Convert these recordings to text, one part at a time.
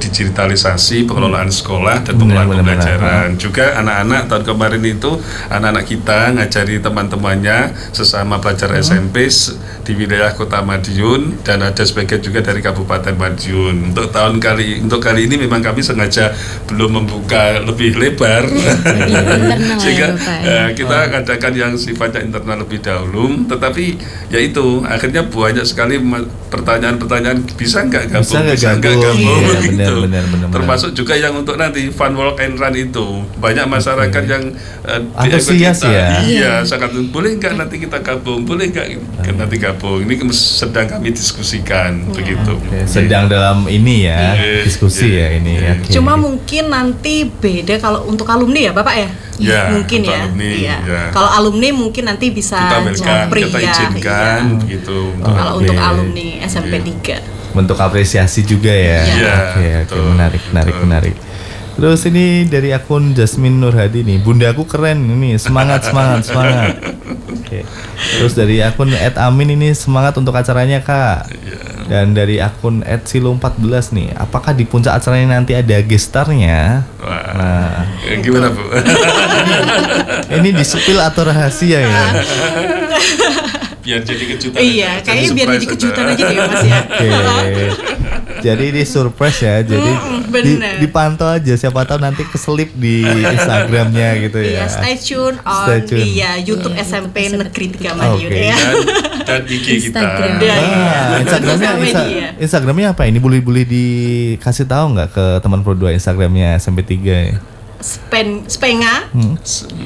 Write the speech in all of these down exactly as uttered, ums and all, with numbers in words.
digitalisasi pengelolaan sekolah dan pengelolaan benar, pembelajaran. Benar. Juga anak-anak tahun kemarin itu anak-anak kita ngajari teman-temannya sesama pelajar hmm. S M P di wilayah Kota Madiun dan ada sebagian juga dari Kabupaten Madiun. Untuk tahun kali untuk kali ini memang kami sengaja belum membuka lebih lebar sehingga uh, kita adakan yang sifatnya internal lebih dahulu. Tetapi yaitu akhirnya banyak sekali pertanyaan-pertanyaan, bisa nggak gabung, bisa nggak gabung, iya, gitu. Benar, benar, benar, termasuk juga yang untuk nanti fun walk and run itu banyak masyarakat okay. yang uh, antusias ya. Iya, sangat boleh nggak nanti kita gabung, boleh nggak okay. nanti gabung. Ini sedang kami diskusikan yeah. begitu. Okay. Sedang dalam ini ya yeah. diskusi yeah. ya ini. Yeah. Okay. Cuma mungkin nanti beda kalau untuk alumni ya Bapak ya. Ya, mungkin ya. Alumni, ya. ya. Kalau alumni mungkin nanti bisa kita japri kita ya. izinkan ya. gitu. Oh, kalau okay. untuk alumni S M P tiga. Bentuk apresiasi juga ya. Iya. Oke, oke, menarik, menarik, betul. menarik. Terus ini dari akun Jasmine Nurhadi nih, bundaku keren ini, semangat, semangat, semangat. Oke. Terus dari akun et amin ini, semangat untuk acaranya kak. Dan dari akun et silo empat belas nih, apakah di puncak acaranya nanti ada gestarnya? Wah, nah, gimana Bu? ini, ini disepil atau rahasia ya? Biar jadi kejutan. Iya, kayaknya biar jadi kejutan aja deh Mas ya. Oke. Jadi ini surprise ya. Jadi mm, di, dipantau aja, siapa tahu nanti keselip di Instagramnya gitu ya. Iya, stay tune on stay tune. Di ya, YouTube S M P Negeri tiga Madiun okay. ya. Dan, dan I G kita. Ah, Instagramnya Insta, Instagramnya apa? Ini boleh boleh dikasih tahu nggak ke teman Pro dua Instagramnya S M P tiga ya? Spen, Spenga, hmm.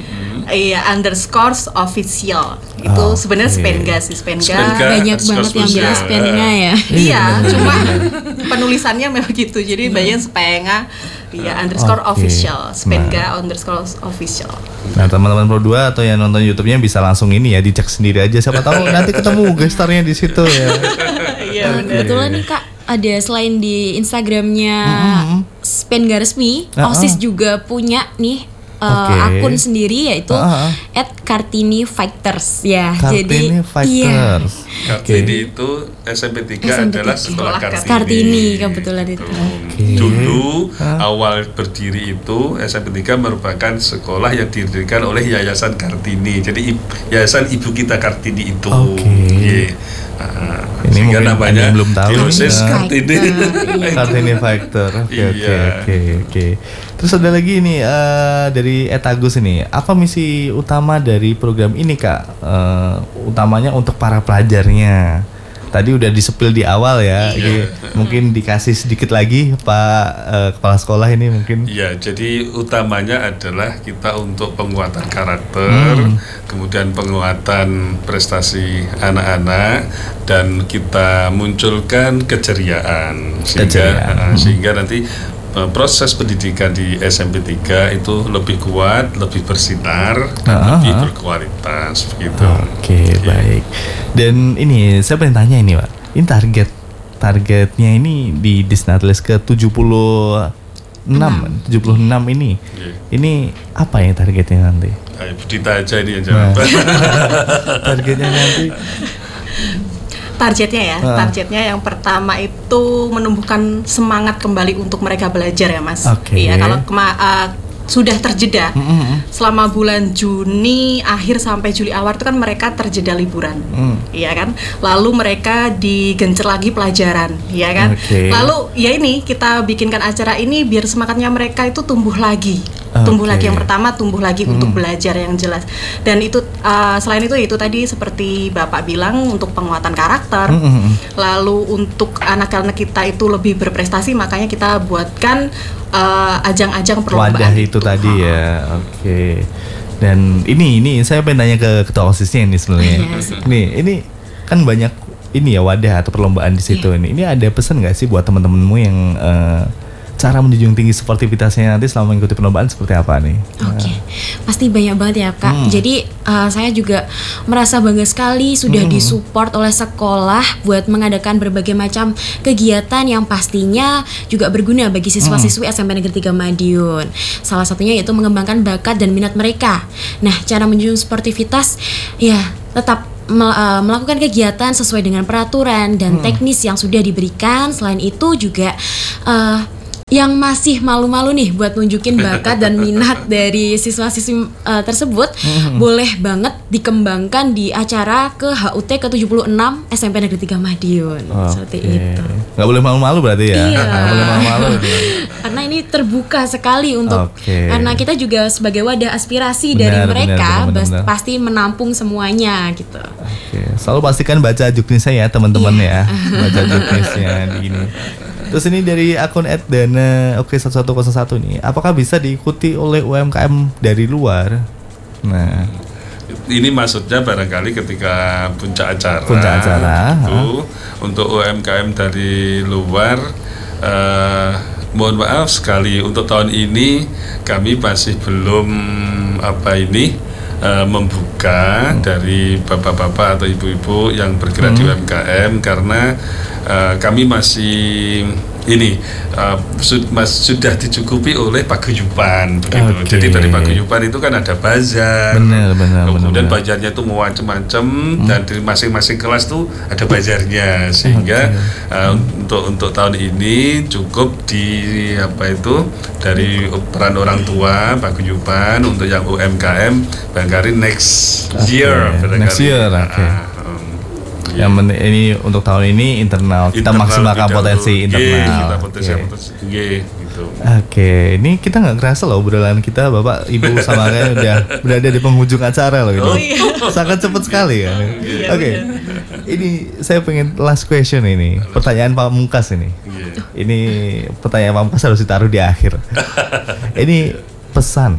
iya underscores official itu oh, sebenarnya okay. Spenga sih Spenga, Spenga banyak banget yang bilang Spenga ya. Iya, cuma penulisannya memang gitu, jadi banyak Spenga, iya underscore okay. official, Spenga nah. underscore official. Nah teman-teman Pro dua atau yang nonton YouTube-nya bisa langsung ini ya, dicek sendiri aja, siapa tahu nanti ketemu gestarnya di situ ya. Iya benar. Kebetulan nih kak, ada selain di Instagramnya mm-hmm. Spenga resmi, uh-huh. OSIS juga punya nih uh, okay. akun sendiri yaitu uh-huh. at Kartini Fighters ya. Kartini Jadi Fighters. Iya. Kartini okay. itu S M P tiga S M P tiga adalah sekolah Kartini. Kartini kebetulan itu. Okay. Dulu huh? awal berdiri itu S M P tiga merupakan sekolah yang didirikan oleh Yayasan Kartini. Jadi Yayasan Ibu Kita Kartini itu. Okay. Yeah. Uh, ini mungkin namanya belum tahu Yosis Kartini. Kartini Factor. Oke oke oke oke. Terus ada lagi nih uh, dari Etagus ini, apa misi utama dari program ini kak? Uh, utamanya untuk para pelajarnya. Tadi udah disepil di awal ya, iya. Mungkin dikasih sedikit lagi Pak uh, Kepala Sekolah ini mungkin. Iya, jadi utamanya adalah kita untuk penguatan karakter, hmm. kemudian penguatan prestasi anak-anak, dan kita munculkan keceriaan sehingga keceriaan. Uh, hmm. sehingga nanti proses pendidikan di S M P tiga itu lebih kuat, lebih bersinar, dan uh-huh. lebih berkualitas begitu. Oke, okay, okay. Baik. Dan ini saya pengen tanya ini, Pak. Ini target targetnya ini di Disnatlis ke tujuh puluh enam, tujuh puluh enam ini. Yeah. Ini apa ya targetnya nanti? Ayo, Budita aja ini yang jawab. Nah. Targetnya nanti Targetnya ya, uh. targetnya yang pertama itu menumbuhkan semangat kembali untuk mereka belajar ya Mas. Okay. Iya, kalau kema- uh, sudah terjeda mm-hmm. selama bulan Juni akhir sampai Juli awal itu kan mereka terjeda liburan, mm. iya kan. Lalu mereka digencer lagi pelajaran, iya kan. Okay. Lalu ya ini kita bikinkan acara ini biar semangatnya mereka itu tumbuh lagi. Okay. Tumbuh lagi yang pertama, tumbuh lagi hmm. untuk belajar yang jelas. Dan itu uh, selain itu itu tadi seperti Bapak bilang untuk penguatan karakter. Hmm. Lalu untuk anak-anak kita itu lebih berprestasi, makanya kita buatkan uh, ajang-ajang perlombaan. Wadah itu, itu tadi oh. ya. Oke. Okay. Dan ini ini saya pengen tanya ke ketua OSISnya ini sebenarnya. Nih, ini kan banyak ini ya wadah atau perlombaan di situ yeah. ini. Ini ada pesan nggak sih buat teman-temanmu yang uh, cara menjunjung tinggi sportivitasnya nanti selama mengikuti perlombaan seperti apa nih? Oke, okay. Pasti banyak banget ya kak. Hmm. Jadi uh, saya juga merasa bangga sekali sudah hmm. disupport oleh sekolah buat mengadakan berbagai macam kegiatan yang pastinya juga berguna bagi siswa-siswi hmm. S M P Negeri tiga Madiun. Salah satunya yaitu mengembangkan bakat dan minat mereka. Nah, cara menjunjung sportivitas ya tetap melakukan kegiatan sesuai dengan peraturan dan hmm. teknis yang sudah diberikan. Selain itu juga uh, yang masih malu-malu nih buat nunjukin bakat dan minat dari siswa-siswi uh, tersebut, mm-hmm. boleh banget dikembangkan di acara ke H U T ke tujuh puluh enam S M P Negeri tiga Madiun. Okay. Seperti itu. Gak boleh malu-malu berarti ya? Iya. Gak boleh malu-malu. Karena ini terbuka sekali untuk, okay. karena kita juga sebagai wadah aspirasi benar, dari mereka, benar, benar, benar. pasti menampung semuanya gitu. Okay. Selalu pastikan baca juknisnya ya teman-teman yeah. ya, baca juknisnya di ini. Terus ini dari akun et dana oke satu satu nol satu nih, apakah bisa diikuti oleh U M K M dari luar? Nah, ini maksudnya barangkali ketika puncak acara, puncak acara itu ha? Untuk U M K M dari luar, uh, mohon maaf sekali untuk tahun ini kami masih belum apa ini uh, membuka hmm. dari bapak-bapak atau ibu-ibu yang bergerak hmm. di U M K M karena Uh, kami masih ini uh, sud, mas, sudah dicukupi oleh paguyuban begitu. Okay. Jadi dari paguyuban itu kan ada bazar, benar, benar, kemudian benar, bazarnya itu mau macam-macam hmm. dan di masing-masing kelas tuh ada bazarnya sehingga okay. uh, untuk untuk tahun ini cukup di apa itu dari peran orang tua paguyuban untuk yang U M K M barangkali next okay. year, next year, oke. Okay. Uh, Yang men- ini untuk tahun ini internal, kita internal maksimalkan kita potensi untuk, internal. Ye, kita potensi okay. potensi ye, gitu. Oke, okay. Ini kita nggak kerasa loh obrolan kita, Bapak, Ibu sama saya udah berada di penghujung acara loh ini. Oh, iya. Sangat cepat sekali ya. Oke, okay. Ini saya pengen last question ini, pertanyaan pamungkas ini. Yeah. Ini pertanyaan pamungkas harus ditaruh di akhir. Ini pesan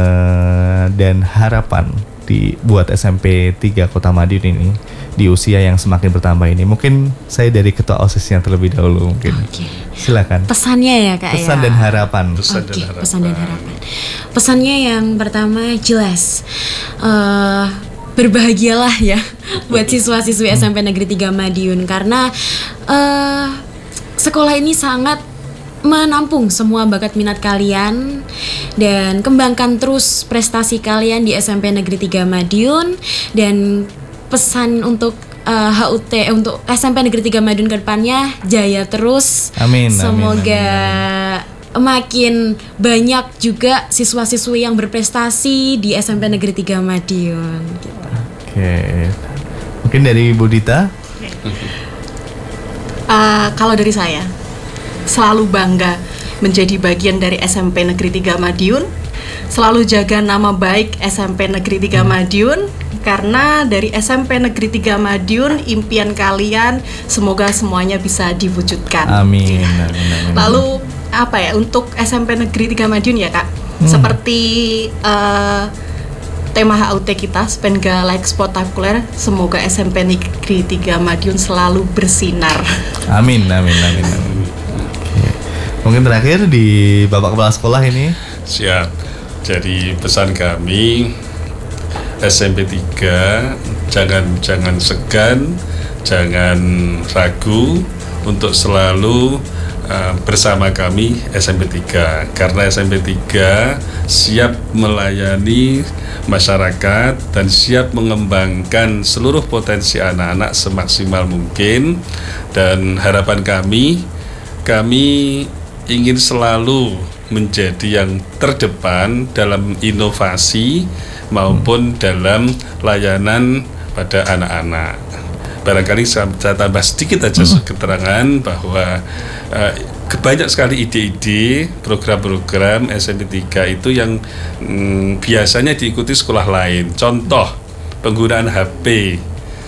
uh, dan harapan dibuat S M P tiga Kota Madiun ini di usia yang semakin bertambah ini. Mungkin saya dari ketua OSISnya terlebih dahulu mungkin. Okay. Silakan. Pesannya ya Kak pesan ya. Dan harapan. Pesan okay, dan harapan. Pesan dan harapan. Pesannya yang pertama jelas. Uh, berbahagialah ya buat siswa-siswi S M P Negeri tiga Madiun karena uh, sekolah ini sangat menampung semua bakat minat kalian dan kembangkan terus prestasi kalian di S M P Negeri tiga Madiun. Dan pesan untuk uh, H U T eh, untuk S M P Negeri tiga Madiun ke depannya jaya terus. Amin. Semoga amin, amin. makin banyak juga siswa-siswi yang berprestasi di S M P Negeri tiga Madiun gitu. Oke. Mungkin dari Bu Dita? Uh, kalau dari saya selalu bangga menjadi bagian dari S M P Negeri tiga Madiun. Selalu jaga nama baik S M P Negeri tiga Madiun karena dari S M P Negeri tiga Madiun impian kalian semoga semuanya bisa diwujudkan. Amin. Amin, amin. Lalu apa ya untuk S M P Negeri tiga Madiun ya Kak? Hmm. Seperti uh, tema H U T kita Spenga Like Spektakuler, semoga S M P Negeri tiga Madiun selalu bersinar. Amin, amin, amin, amin. Mungkin terakhir di Bapak Kepala Sekolah ini. Siap. Jadi pesan kami S M P tiga jangan jangan segan, jangan ragu untuk selalu uh, bersama kami S M P tiga karena S M P tiga siap melayani masyarakat dan siap mengembangkan seluruh potensi anak-anak semaksimal mungkin. Dan harapan kami kami ingin selalu menjadi yang terdepan dalam inovasi maupun hmm. dalam layanan pada anak-anak. Barangkali saya, saya tambah sedikit aja hmm. keterangan bahwa uh, banyak sekali ide-ide program-program S M P tiga itu yang mm, biasanya diikuti sekolah lain. Contoh penggunaan H P.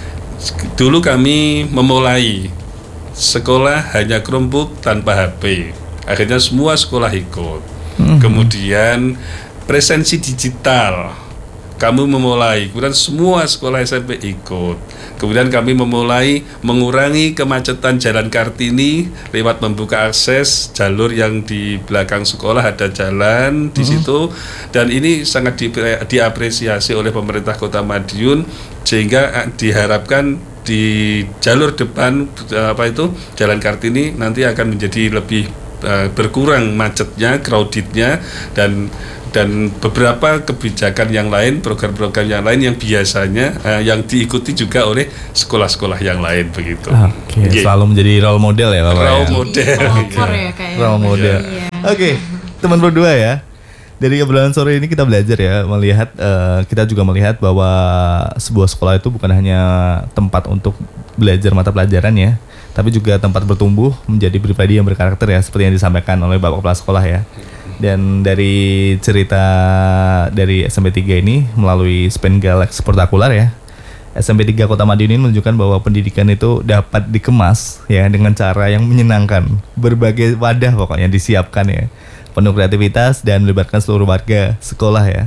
Dulu kami memulai sekolah hanya Chromebook tanpa H P. Akhirnya semua sekolah ikut. Mm-hmm. Kemudian presensi digital kami memulai, kemudian semua sekolah S M P ikut. Kemudian kami memulai mengurangi kemacetan Jalan Kartini lewat membuka akses jalur yang di belakang sekolah ada jalan di situ. Dan ini sangat di, diapresiasi oleh pemerintah Kota Madiun sehingga diharapkan di jalur depan apa itu Jalan Kartini nanti akan menjadi lebih uh, berkurang macetnya, crowdednya dan dan beberapa kebijakan yang lain, program-program yang lain yang biasanya uh, yang diikuti juga oleh sekolah-sekolah yang lain begitu. Oke, okay, yeah. Selalu menjadi role model ya Bapak. Role model. Pelopor ya kayak. Role model. Iya. Oke, teman berdua ya. Dari obrolan sore ini kita belajar ya, melihat uh, kita juga melihat bahwa sebuah sekolah itu bukan hanya tempat untuk belajar mata pelajaran ya, tapi juga tempat bertumbuh menjadi pribadi yang berkarakter ya, seperti yang disampaikan oleh Bapak Kepala Sekolah ya. Dan dari cerita dari S M P tiga ini melalui Spenggal Spektakuler ya, S M P tiga Kota Madiun ini menunjukkan bahwa pendidikan itu dapat dikemas ya dengan cara yang menyenangkan, berbagai wadah pokoknya disiapkan ya, penuh kreativitas dan melibatkan seluruh warga sekolah ya.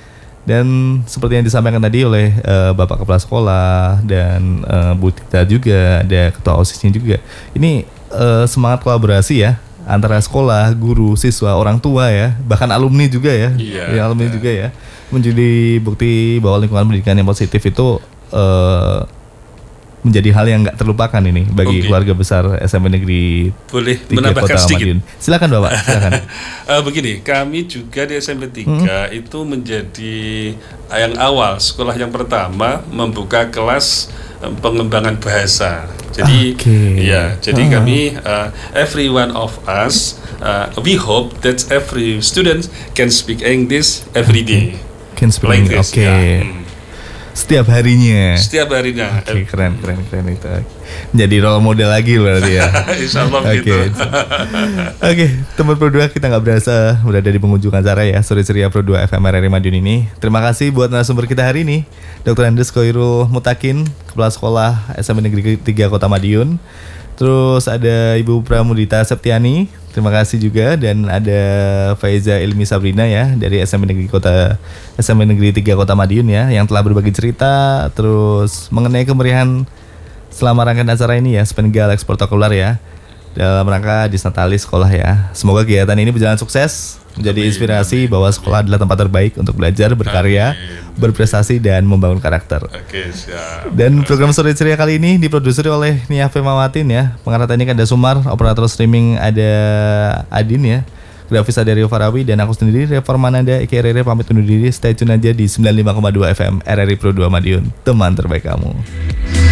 Dan seperti yang disampaikan tadi oleh uh, Bapak Kepala Sekolah dan uh, Bu Tita juga, ada Ketua OSISnya juga. Ini uh, semangat kolaborasi ya antara sekolah, guru, siswa, orang tua ya, bahkan alumni juga ya. Iya, ya, alumni ya. juga ya. Menjadi bukti bahwa lingkungan pendidikan yang positif itu uh, menjadi hal yang nggak terlupakan ini bagi Oke. keluarga besar S M P Negeri Boleh tiga menambahkan Kota sedikit. Madiun. Silakan Bapak, silakan. Uh, begini, kami juga di S M P tiga hmm. itu menjadi yang awal, sekolah yang pertama membuka kelas um, pengembangan bahasa. Jadi, okay. ya, jadi uh. kami uh, every one of us, uh, we hope that every student can speak English every day. Can speak Like English, this, oke. ya. Hmm. Setiap harinya. Setiap harinya. Oke, okay, keren, keren, keren itu. Jadi role model lagi berarti ya. Insya Allah Oke. gitu. Oke, teman Pro dua, kita nggak berasa berada di penghujung acara ya, Sore Ceria Pro dua F M R R I Madiun ini. Terima kasih buat narasumber kita hari ini, Doktor Andes Koirul Mutakin, Kepala Sekolah S M P Negeri tiga Kota Madiun. Terus ada Ibu Pramudita Septiani, terima kasih juga, dan ada Faiza Ilmi Sabrina ya dari S M P Negeri Kota S M P Negeri tiga Kota Madiun ya, yang telah berbagi cerita terus mengenai kemeriahan selama rangkaian acara ini ya, Spenggal Spektakuler ya, dalam rangka Disnatalis sekolah ya. Semoga kegiatan ini berjalan sukses, menjadi inspirasi bahwa sekolah adalah tempat terbaik untuk belajar, berkarya, Amin. berprestasi dan membangun karakter. Oke, siap. Dan program Sore Ceria kali ini diproduksi oleh Nia Femawatin ya. Pengarah teknik ada Sumar, operator streaming ada Adin ya. Grafis ada Rio Farawi dan aku sendiri Reformananda Eki Rere pamit undur diri. Stay tune aja di sembilan puluh lima koma dua F M R R I Pro dua Madiun, teman terbaik kamu.